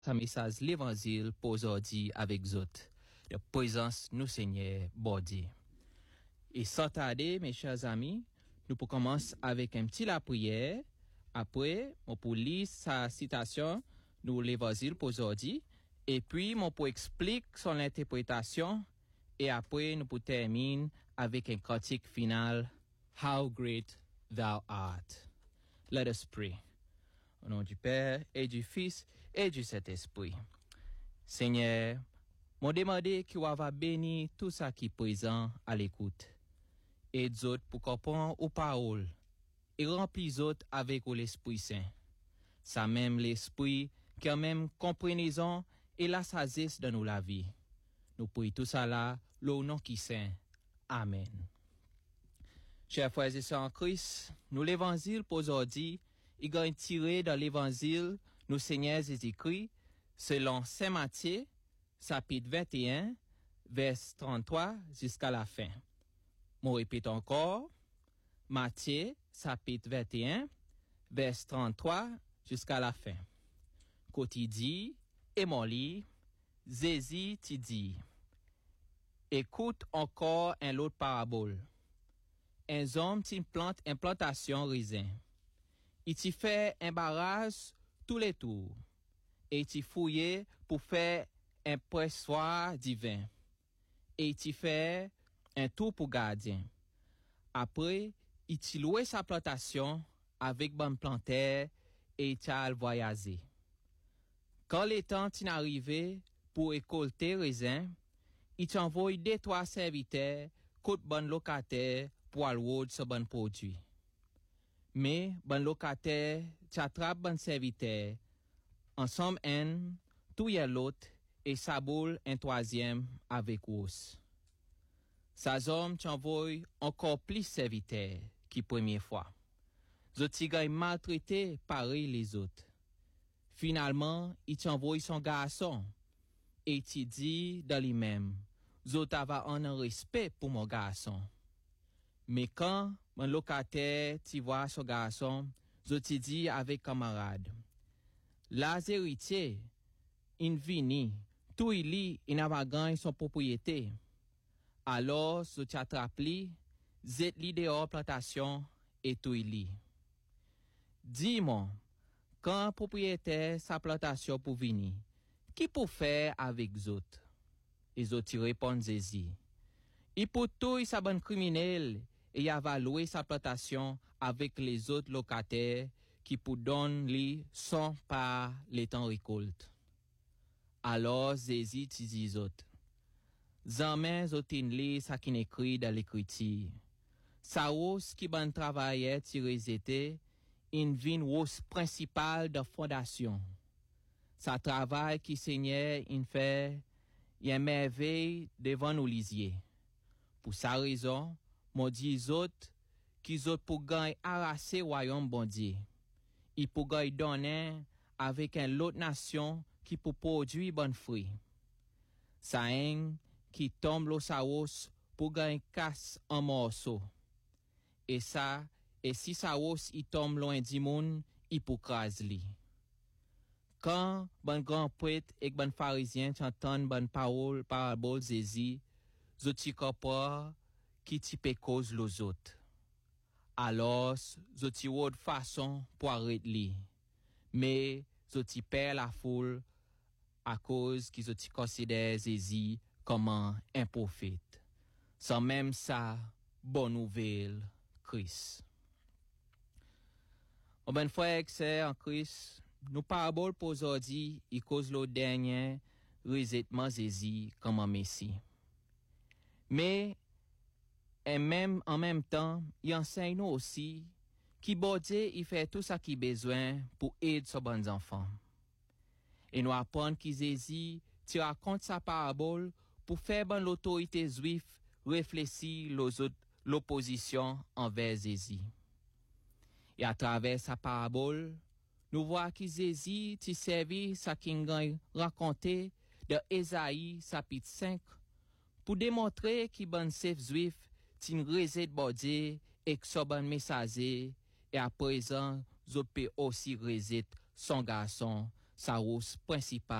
sa message l'évangile pour aujourd'hui avec autres. De présence nous Seigneur Bordier. Et sans tarder, mes chers amis, nous pouvons commencer avec un petit la prière. Après, on peut lire sa citation, nous l'évangile pour aujourd'hui. Et puis, on peut expliquer son interprétation. Et après, nous pouvons terminer avec un cantique final. How great thou art. Let us pray. Au nom du Père et du Fils et du Saint-Esprit. Seigneur, m'ont demandé qu'il va bénir tout ça qui est présent à l'écoute. Et d'autres pour comprendre aux paroles. Et remplis autres avec l'Esprit Saint. Ça même l'Esprit qui a même compréhension et la sagesse de nous la vie. Nous prions tout ça là, le nom qui saint. Amen. Chers frères et sœurs en Christ, nous l'évangile pour aujourd'hui, il est tiré dans l'évangile, nous Seigneur Jésus-Christ, selon Saint Matthieu, chapitre 21, vers 33 jusqu'à la fin. Je répète encore, Matthieu, chapitre 21, vers 33 jusqu'à la fin. Quotidien, et mon lit, Jésus t'y dit, écoute encore un autre parabole. Un homme t'y plante une plantation raisin. Il t'y fait un barrage tous les tours. Et il t'y fouille pour faire un pressoir divin. Et il t'y fait un tour pour gardien. Après, il t'y loué sa plantation avec bonne plantaire et il t'y voyagé. Quand le temps t'y arrivé pour récolter raisin, il t'envoie 2-3 serviteurs contre bon locataire pour aller ce bon produit. Mais bon locataire t'attrape bon serviteur. Ensemble un, tout y a l'autre et ça boule un troisième avec os. Sa homme t'envoie encore plus serviteurs qui première fois. Zoti gagne maltraité pareil les autres. Finalement, il t'envoie son garçon et il te dit dans lui-même, Zota va en un respect pour mon garçon. Mais quand mon locataire t'y voit son garçon, Zoti dit avec camarade, la héritier, il vini, tout il n'a pas gagné son propriété. Alors, Zoti attrape-li, zet li dehors plantation et tout il. Dis-moi, quand propriétaire sa plantation pour venir, qui peut faire avec autres? Les autres répondent Jésus. Il peut tout sa bonne criminel et il va louer sa plantation avec les autres locataires qui pour donner son par les temps récolte. Alors Jésus dit aux autres. Jamais autres lit ça qui écrit dans l'écriture. Sa hausse qui bon travaillait tiré était une vine hausse principale de fondation. Sa travail qui Seigneur in fait, y a merveille devant nous lisier. Pour sa raison, mon dit autres, qu'ils autres pour gagner arraser royaume bon Dieu. Ils pour gagner donner avec un l'autre nation qui pour produire bon fruit. Sa haine qui tombe l'eau sa hausse pour gagner casse en morceaux. Et si sa hausse y tombe loin du monde, il pour craser li. Quand bon grand prêtre et bon pharisien t'entendent bonne parabole Jésus, zoti comprend qui type cause les autres. Alors, zoti word façon pour arrêter li. Mais zoti perd la foule à cause qu'ils zoti considère Jésus comme un prophète. Sans même ça, bonne nouvelle, Christ. Au ben frère c'est en Christ, nous parabole pour aujourd'hui, il cause le dernier resettement Jésus comme un Messie. Mais en même temps, il enseigne nous aussi qui bon Dieu il fait tout ça qui besoin pour aider ses bons enfants. Et nous apprend que Jésus tu raconte sa parabole pour faire bon l'autorité juive réfléchir l'opposition envers Jésus. Et à travers sa parabole, nous voyons que Jésus t'a servi sa qu'il raconté de Ésaïe chapitre 5 pour démontrer que bon chef juif t'in réside Dieu et que son bon messager et à présent je peux aussi réside son garçon sa route principale